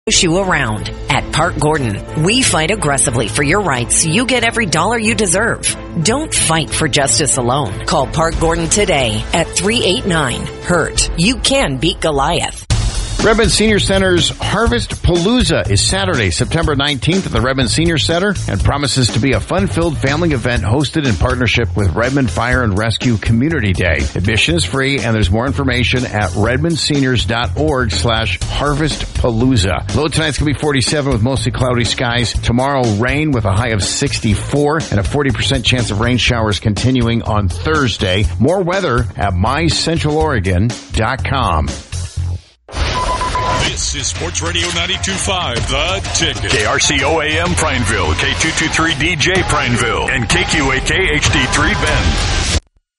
push you around. At Park Gordon, we fight aggressively for your rights so you get every dollar you deserve. Don't fight for justice alone. Call Park Gordon today at 389-HURT. You can beat Goliath. Redmond Senior Center's Harvest Palooza is Saturday, September 19th at the Redmond Senior Center and promises to be a fun-filled family event hosted in partnership with Redmond Fire and Rescue Community Day. Admission is free and there's more information at redmondseniors.org/harvestpalooza. Low tonight's going to be 47 with mostly cloudy skies. Tomorrow, rain with a high of 64 and a 40% chance of rain showers continuing on Thursday. More weather at mycentraloregon.com. This is Sports Radio 92.5, The Ticket. KRCO AM Prineville, K223DJ Prineville, and KQAK HD3 Bend.